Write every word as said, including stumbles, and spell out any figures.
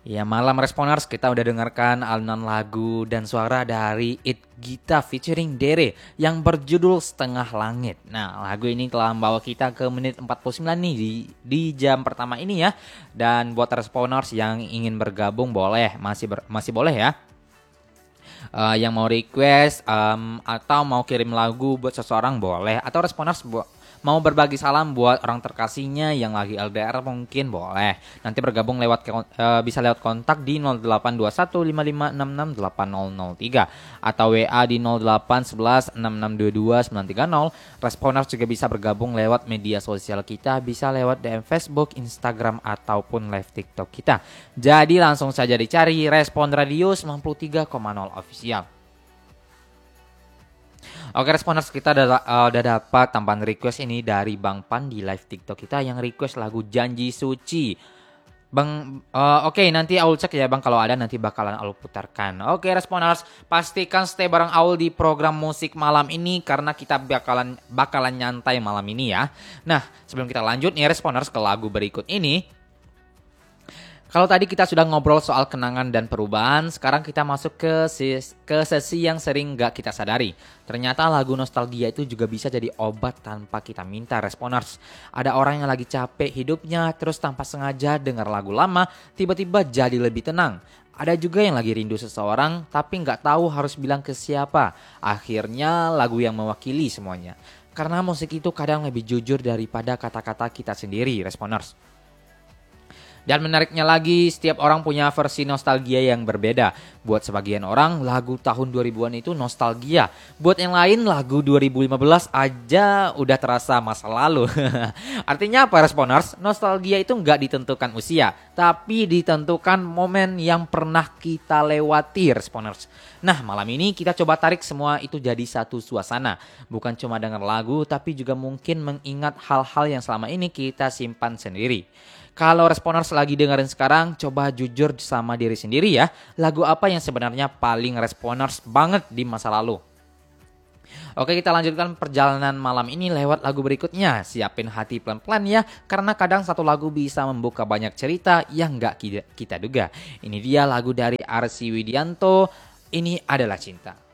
Ya malam Responers, kita udah dengarkan alunan lagu dan suara dari It Gita featuring Dere yang berjudul Setengah Langit. Nah, lagu ini telah membawa kita ke menit empat puluh sembilan nih di, di jam pertama ini ya. Dan buat Responers yang ingin bergabung boleh, masih ber, masih boleh ya. Uh, yang mau request um, atau mau kirim lagu buat seseorang boleh, atau Responers bu- mau berbagi salam buat orang terkasihnya yang lagi L D R mungkin boleh. Nanti bergabung lewat uh, bisa lewat kontak di nol delapan dua satu lima lima enam enam delapan nol nol tiga atau W A di nol delapan satu satu enam enam dua dua sembilan tiga nol. Responers juga bisa bergabung lewat media sosial kita, bisa lewat D M Facebook, Instagram ataupun live TikTok kita. Jadi langsung saja dicari Respon Radio sembilan puluh tiga koma nol Official. Oke Responers, kita udah, uh, udah dapat tambahan request ini dari Bang Pan di live TikTok kita yang request lagu Janji Suci. Bang, uh, oke okay, nanti Aul cek ya Bang, kalau ada nanti bakalan Aul putarkan. Oke Responers, pastikan stay bareng Aul di program musik malam ini karena kita bakalan bakalan nyantai malam ini ya. Nah sebelum kita lanjut nih Responers ke lagu berikut ini. Kalau tadi kita sudah ngobrol soal kenangan dan perubahan, sekarang kita masuk ke sesi, ke sesi yang sering gak kita sadari. Ternyata lagu nostalgia itu juga bisa jadi obat tanpa kita minta Responers. Ada orang yang lagi capek hidupnya, terus tanpa sengaja dengar lagu lama, tiba-tiba jadi lebih tenang. Ada juga yang lagi rindu seseorang, tapi gak tahu harus bilang ke siapa. Akhirnya lagu yang mewakili semuanya. Karena musik itu kadang lebih jujur daripada kata-kata kita sendiri Responers. Dan menariknya lagi, setiap orang punya versi nostalgia yang berbeda. Buat sebagian orang, lagu tahun dua ribuan itu nostalgia. Buat yang lain, lagu dua ribu lima belas aja udah terasa masa lalu. Artinya apa Responers? Nostalgia itu nggak ditentukan usia, tapi ditentukan momen yang pernah kita lewati Responers. Nah malam ini kita coba tarik semua itu jadi satu suasana. Bukan cuma dengar lagu, tapi juga mungkin mengingat hal-hal yang selama ini kita simpan sendiri. Kalau Responers lagi dengerin sekarang, coba jujur sama diri sendiri ya. Lagu apa yang sebenarnya paling Responers banget di masa lalu? Oke, kita lanjutkan perjalanan malam ini lewat lagu berikutnya. Siapin hati pelan-pelan ya, karena kadang satu lagu bisa membuka banyak cerita yang gak kita duga. Ini dia lagu dari Arsy Widianto, Ini Adalah Cinta.